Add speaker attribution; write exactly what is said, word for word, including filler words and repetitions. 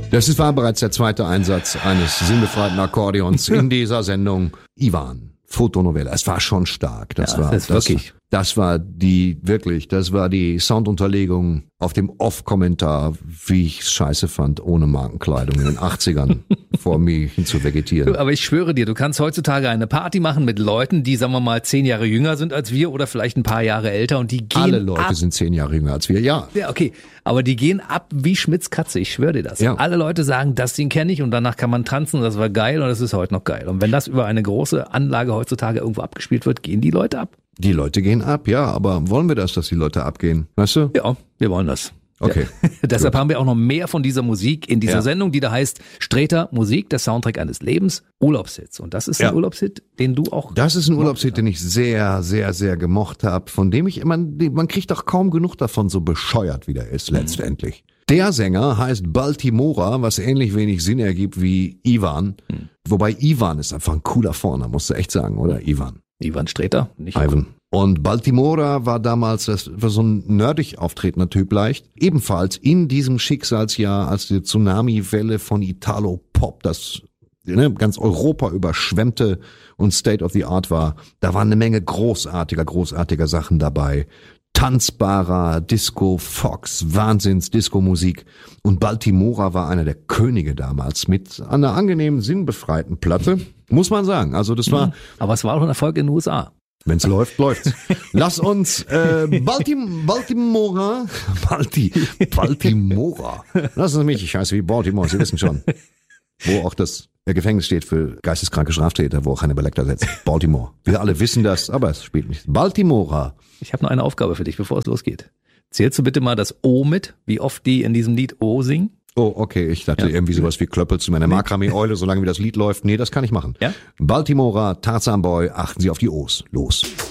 Speaker 1: Das ist, war bereits der zweite Einsatz eines sinnbefreiten Akkordeons in dieser Sendung. Ivan, Fotonovelle. Es war schon stark. Das
Speaker 2: ja,
Speaker 1: war
Speaker 2: das,
Speaker 1: das,
Speaker 2: wirklich.
Speaker 1: das war die, wirklich, das war die Soundunterlegung auf dem Off-Kommentar, wie ich es scheiße fand, ohne Markenkleidung in den achtzigern vor mir hin zu vegetieren.
Speaker 2: Aber ich schwöre dir, du kannst heutzutage eine Party machen mit Leuten, die, sagen wir mal, zehn Jahre jünger sind als wir oder vielleicht ein paar Jahre älter und die gehen
Speaker 1: Alle Leute
Speaker 2: ab.
Speaker 1: sind zehn Jahre jünger als wir, ja.
Speaker 2: Ja, okay. Aber die gehen ab wie Schmitz Katze, ich schwöre dir das.
Speaker 1: Ja.
Speaker 2: Alle Leute sagen, das Ding kenne ich und danach kann man tanzen und das war geil und das ist heute noch geil. Und wenn das über eine große Anlage heutzutage irgendwo abgespielt wird, gehen die Leute ab.
Speaker 1: Die Leute gehen ab, ja, aber wollen wir das, dass die Leute abgehen? Weißt du?
Speaker 2: Ja, wir wollen das.
Speaker 1: Okay.
Speaker 2: Ja. Deshalb haben wir auch noch mehr von dieser Musik in dieser
Speaker 1: Ja.
Speaker 2: Sendung, die da heißt Sträter Musik, der Soundtrack eines Lebens, Urlaubshits. Und das ist
Speaker 1: Ja.
Speaker 2: ein Urlaubshit, den du auch...
Speaker 1: Das ist ein Urlaubshit, den ich sehr, sehr, sehr gemocht habe, von dem ich immer, man kriegt doch kaum genug davon, so bescheuert wie der ist letztendlich. Der Sänger heißt Baltimora, was ähnlich wenig Sinn ergibt wie Ivan.
Speaker 2: Hm.
Speaker 1: Wobei Ivan ist einfach ein cooler Vorname, musst du echt sagen, oder? Ivan.
Speaker 2: Ivan Sträter, nicht
Speaker 1: Ivan. Und Baltimora war damals, das war so ein nerdig auftretender Typ leicht. Ebenfalls in diesem Schicksalsjahr, als die Tsunami-Welle von Italo-Pop, das ne, ganz Europa überschwemmte und State of the Art war, da waren eine Menge großartiger, großartiger Sachen dabei. Tanzbarer Disco, Fox, Wahnsinns-Disco-Musik. Und Baltimora war einer der Könige damals mit einer angenehmen, sinnbefreiten Platte, muss man sagen. Also das war...
Speaker 2: Aber es war auch ein Erfolg in den U S A.
Speaker 1: Wenn's läuft, läuft's. Lass uns äh, Baltim Baltimora, Balti, Baltimora. Lass uns mich, ich heiße wie Baltimore, Sie wissen schon. Wo auch das der Gefängnis steht für geisteskranke Straftäter, wo auch Hannibal Lecter sitzt. Baltimore. Wir alle wissen das, aber es spielt nicht. Baltimora.
Speaker 2: Ich habe noch eine Aufgabe für dich, bevor es losgeht. Zählst du bitte mal das O mit, wie oft die in diesem Lied O singen?
Speaker 1: Oh, okay, ich dachte
Speaker 2: Ja.
Speaker 1: irgendwie sowas wie Klöppel zu meiner Makramee-Eule, solange wie das Lied läuft. Nee, das kann ich machen.
Speaker 2: Ja?
Speaker 1: Baltimora, Tarzan Boy, achten Sie auf die O's. Los.